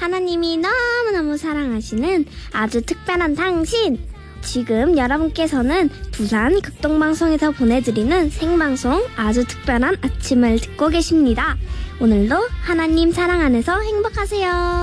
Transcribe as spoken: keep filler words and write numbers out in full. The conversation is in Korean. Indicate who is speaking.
Speaker 1: 하나님이 너무너무 사랑하시는 아주 특별한 당신. 지금 여러분께서는 부산 극동방송에서 보내드리는 생방송 아주 특별한 아침을 듣고 계십니다. 오늘도 하나님 사랑 안에서 행복하세요.